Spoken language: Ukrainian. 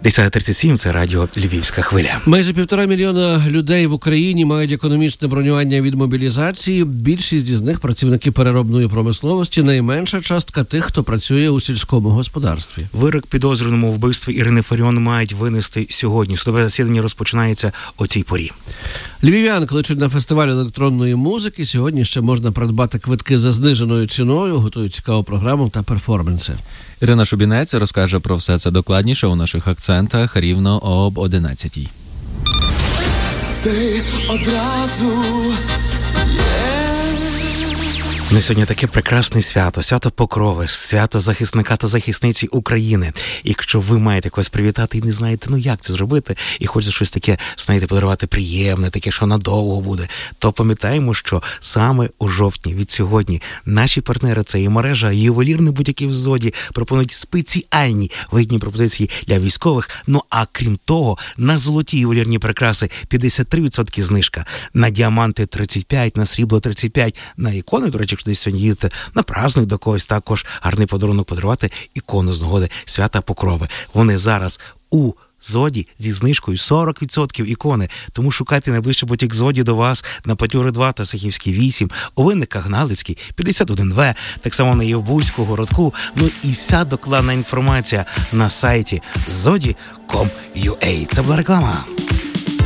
10:37, це радіо «Львівська хвиля». Майже 1,5 мільйона людей в Україні мають економічне бронювання від мобілізації. Більшість із них – працівники переробної промисловості, найменша частка тих, хто працює у сільському господарстві. Вирок підозрюваному у вбивстві Ірини Фаріон мають винести сьогодні. Судове засідання розпочинається о цій порі. Львів'ян кличуть на фестиваль електронної музики. Сьогодні ще можна придбати квитки за зниженою ціною, готують цікаву програму та перформанси. Ірина Шубінець розкаже про все це докладніше у наших акцентах рівно об 11:00. Це одразу На сьогодні таке прекрасне свято, свято Покрови, свято захисника та захисниці України. І якщо ви маєте когось привітати і не знаєте, як це зробити, і хочете щось таке, знаєте, подарувати приємне, таке, що надовго буде, то пам'ятаємо, що саме у жовтні від сьогодні наші партнери, це і мережа ювелірних бутіків «Зоді», пропонують спеціальні вигідні пропозиції для військових. Ну а крім того, на золоті ювелірні прикраси 53% знижка, на діаманти 35%, на срібло 35%, на ікони, до речі, якщо десь сьогодні їдете на праздник до когось, також гарний подарунок подарувати ікону з нагоди свята Покрови. Вони зараз у «Зоді» зі знижкою 40% ікони. Тому шукайте найближчий бутік «Зоді» до вас на Патюри 2 та Сахівській 8, у Винниках Галицький 51В, так само на Євбузьку, Городку. Ну і вся докладна інформація на сайті zodi.com.ua. Це була реклама.